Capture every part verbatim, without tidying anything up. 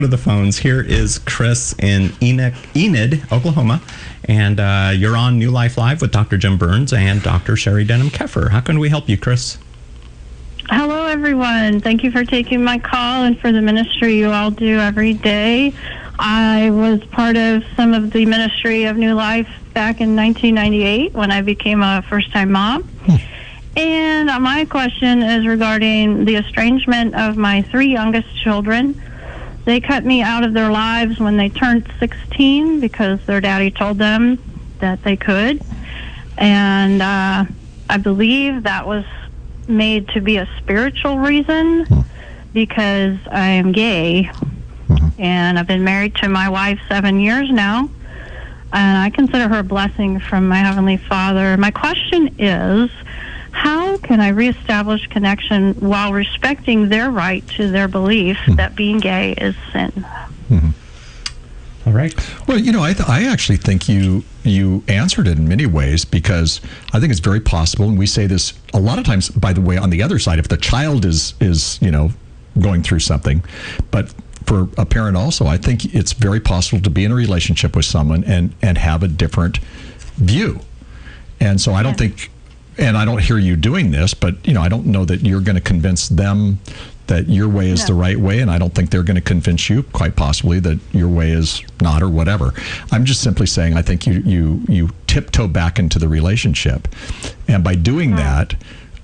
To the phones. Here is Chris in Enid, Enid Oklahoma, and uh, you're on New Life Live with Doctor Jim Burns and Doctor Sherry Denham-Keffer. How can we help you, Chris? Hello, everyone. Thank you for taking my call and for the ministry you all do every day. I was part of some of the ministry of New Life back in nineteen ninety-eight when I became a first-time mom. Hmm. And uh, my question is regarding the estrangement of my three youngest children. They cut me out of their lives when they turned sixteen because their daddy told them that they could. And uh, I believe that was made to be a spiritual reason because I am gay. Mm-hmm. And I've been married to my wife seven years now. And I consider her a blessing from my Heavenly Father. My question is, how can I reestablish connection while respecting their right to their belief mm-hmm. that being gay is sin? Mm-hmm. All right. Well, you know, I th- I actually think you you answered it in many ways, because I think it's very possible, and we say this a lot of times, by the way, on the other side, if the child is, is you know, going through something, but for a parent also, I think it's very possible to be in a relationship with someone and, and have a different view. And so I don't yeah. think... And I don't hear you doing this, but, you know, I don't know that you're going to convince them that your way is no. the right way, and I don't think they're going to convince you, quite possibly, that your way is not, or whatever. I'm just simply saying I think you you, you tiptoe back into the relationship. And by doing mm-hmm. that,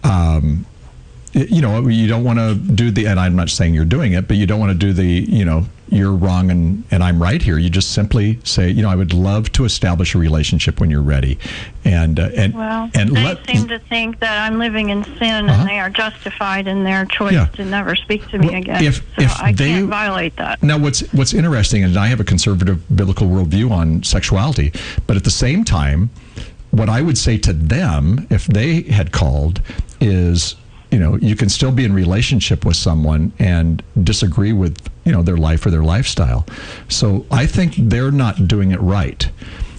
um, you know, you don't want to do the, and I'm not saying you're doing it, but you don't want to do the, you know, you're wrong and, and I'm right here. You just simply say, you know, I would love to establish a relationship when you're ready. And uh, and well, and they let, seem to think that I'm living in sin uh-huh. and they are justified in their choice yeah. to never speak to me well, again. If, so if I they, can't violate that. Now, what's what's interesting, and I have a conservative biblical worldview on sexuality, but at the same time, what I would say to them if they had called is, you know, you can still be in relationship with someone and disagree with, you know, their life or their lifestyle. So I think they're not doing it right.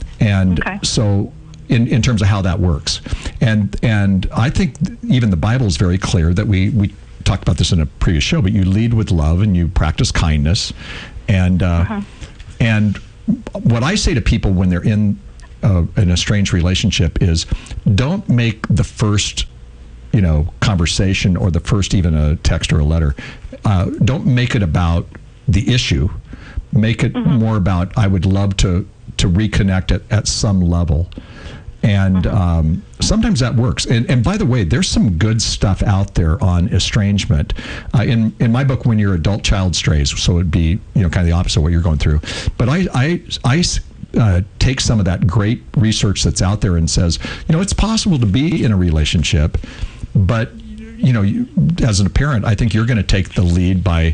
And okay. so in, in terms of how that works. And and I think even the Bible is very clear that we, we talked about this in a previous show, but you lead with love and you practice kindness. And, uh, uh-huh. and what I say to people when they're in uh, an estranged relationship is, don't make the first you know, conversation or the first even a text or a letter, uh, don't make it about the issue. Make it mm-hmm. more about, I would love to to reconnect at, at some level. And mm-hmm. um, sometimes that works. And, and by the way, there's some good stuff out there on estrangement. Uh, in, in my book, When Your Adult Child Strays, so it'd be, you know, kind of the opposite of what you're going through. But I, I, I uh, take some of that great research that's out there and says, you know, it's possible to be in a relationship, but, you know, you, as a parent, I think you're going to take the lead by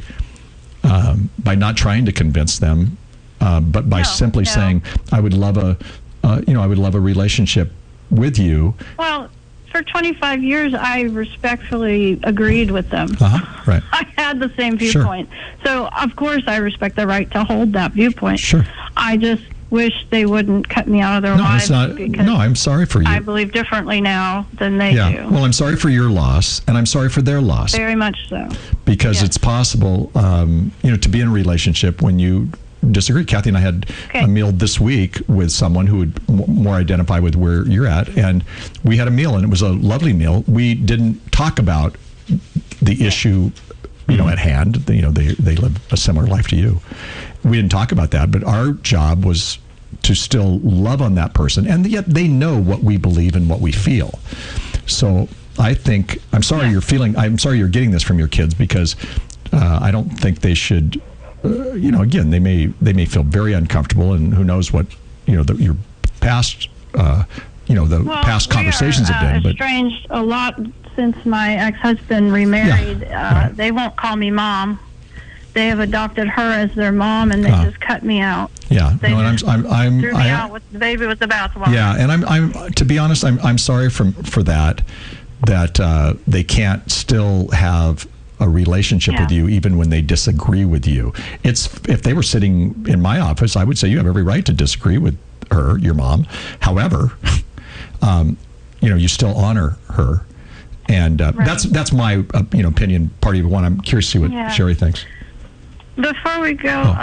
um, by not trying to convince them, uh, but by no, simply no. saying, "I would love a, uh, you know, I would love a relationship with you." Well, for twenty-five years, I respectfully agreed with them. Uh-huh. Right. I had the same viewpoint, sure. So of course I respect the right to hold that viewpoint. Sure. I just wish they wouldn't cut me out of their no, lives. It's not, because no, I'm sorry for you. I believe differently now than they yeah. do. Well, I'm sorry for your loss, and I'm sorry for their loss. Very much so. Because yes. it's possible, um, you know, to be in a relationship when you disagree. Kathy and I had okay. a meal this week with someone who would m- more identify with where you're at, and we had a meal, and it was a lovely meal. We didn't talk about the yeah. issue, you know, at hand. You know, they they live a similar life to you. We didn't talk about that, but our job was to still love on that person, and yet they know what we believe and what we feel. So I think, I'm sorry yeah. you're feeling, I'm sorry you're getting this from your kids, because uh, I don't think they should, uh, you know, again, they may they may feel very uncomfortable, and who knows what, you know, the, your past, uh, you know, the well, past conversations we are, have been. Uh, but estranged a lot since my ex-husband remarried. Yeah. Uh, Right. They won't call me mom. They have adopted her as their mom, and they uh, just cut me out. Yeah, they no, and I'm, I'm, I'm, threw me I, out with the baby with the bathwater. Yeah, and I'm, I'm, to be honest, I'm, I'm sorry for for that, that uh, they can't still have a relationship yeah. with you even when they disagree with you. It's if they were sitting in my office, I would say you have every right to disagree with her, your mom. However, um, you know, you still honor her, and uh, right. that's that's my uh, you know opinion. Part of one. I'm curious to see what yeah. Sherry thinks. Before we go, Oh.